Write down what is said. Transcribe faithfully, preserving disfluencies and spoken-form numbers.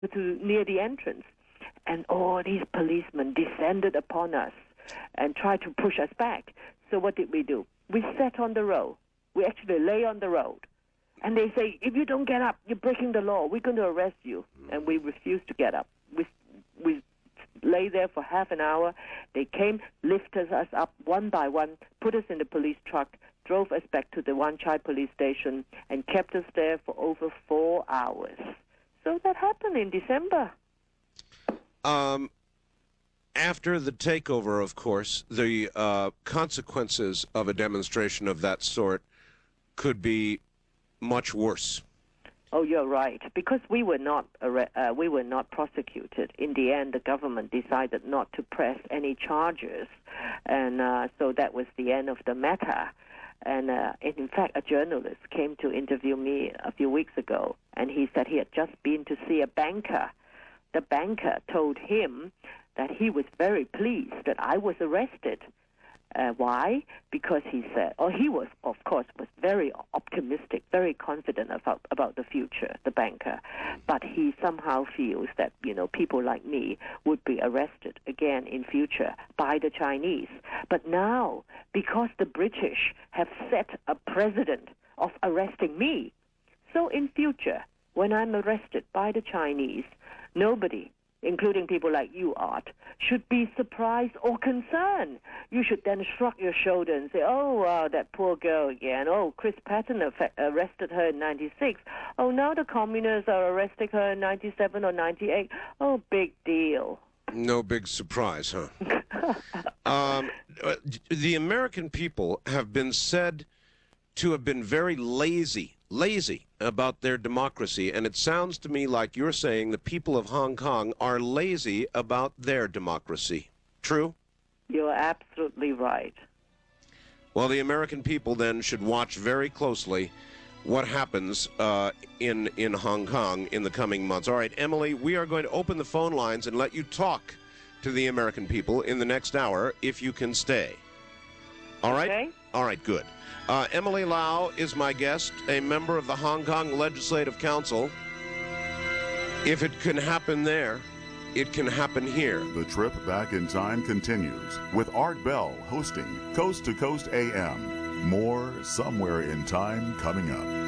to near the entrance. And all these policemen descended upon us and tried to push us back. So what did we do? We sat on the road. We actually lay on the road. And they say, if you don't get up, you're breaking the law. We're going to arrest you. And we refused to get up. We, we lay there for half an hour. They came, lifted us up one by one, put us in the police truck, drove us back to the Wan Chai police station, and kept us there for over four hours. So that happened in December. Um, after the takeover, of course, the uh, consequences of a demonstration of that sort could be much worse. Oh, you're right. Because we were not uh, we were not prosecuted. In the end, the government decided not to press any charges, and uh, so that was the end of the matter. And uh, in fact, a journalist came to interview me a few weeks ago, and he said he had just been to see a banker. The banker told him that he was very pleased that I was arrested. Uh, why? Because he said, or he was, of course, was very optimistic, very confident about, about the future, the banker. But he somehow feels that, you know, people like me would be arrested again in future by the Chinese. But now, because the British have set a precedent of arresting me, so in future, when I'm arrested by the Chinese, nobody, including people like you, Art, should be surprised or concerned. You should then shrug your shoulder and say, oh, wow, that poor girl again. Oh, Chris Patton arrested her in ninety-six. Oh, now the communists are arresting her in ninety-seven or ninety-eight. Oh, big deal. No big surprise, huh? um, the American people have been said to have been very lazy, lazy about their democracy, and it sounds to me like you're saying the people of Hong Kong are lazy about their democracy. True? You're absolutely right. Well, the American people then should watch very closely what happens uh, in, in Hong Kong in the coming months. All right, Emily, we are going to open the phone lines and let you talk to the American people in the next hour if you can stay. All right? Okay. All right, good. Uh, Emily Lau is my guest, a member of the Hong Kong Legislative Council. If it can happen there, it can happen here. The trip back in time continues with Art Bell hosting Coast to Coast A M. More Somewhere in Time coming up.